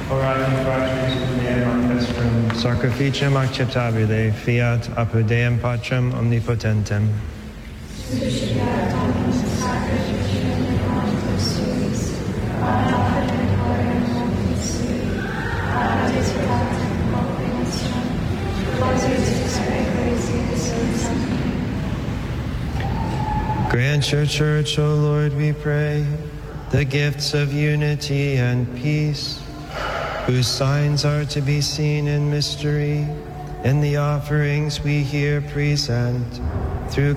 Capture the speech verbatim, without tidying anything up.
Orate fratres meam vestrum. Sacrificium acceptabile fiat apud Deum Patrem omnipotentem. Suscitat omnis sacrificium in suis, ad apud gloriam mortis sui, ad exsultatem corporationem, quasi ecclesiis sancti. Grant your church, O Lord, we pray, the gifts of unity and peace, whose signs are to be seen in mystery, in the offerings we here present, through